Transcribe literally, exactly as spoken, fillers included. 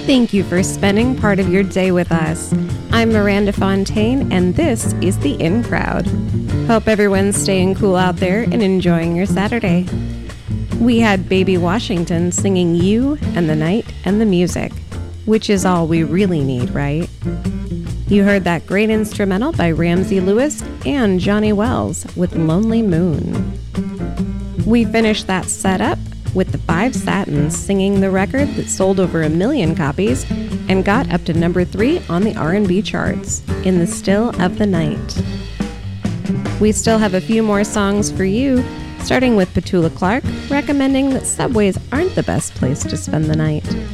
Thank you for spending part of your day with us. I'm Miranda Fontaine, and this is The In Crowd. Hope everyone's staying cool out there and enjoying your Saturday. We had Baby Washington singing You and the Night and the Music, which is all we really need, right? You heard that great instrumental by Ramsey Lewis and Johnny Wells with Lonely Moon. We finished that set up with the Five Satins singing the record that sold over a million copies and got up to number three on the R and B charts, In the Still of the Night. We still have a few more songs for you, starting with Petula Clark recommending that subways aren't the best place to spend the night.